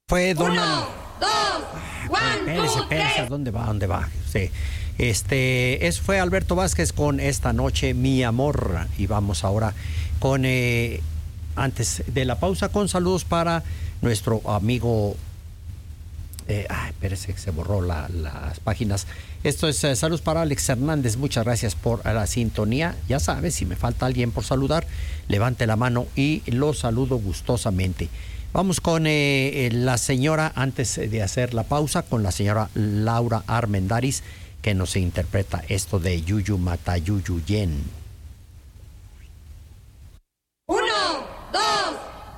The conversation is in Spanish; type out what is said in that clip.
Fue Uno, Donald. dos, one, two, Espérese, tres. ¿dónde va? Sí. Fue Alberto Vázquez con Esta Noche, Mi Amor. Y vamos ahora con, antes de la pausa, con saludos para nuestro amigo. Espérese que se borró las páginas. Esto es saludos para Alex Hernández. Muchas gracias por la sintonía. Ya sabes, si me falta alguien por saludar, levante la mano y lo saludo gustosamente. Vamos con la señora, antes de hacer la pausa, con la señora Laura Armendáriz, que nos interpreta esto de Yuyu Mata Yuyu Yen.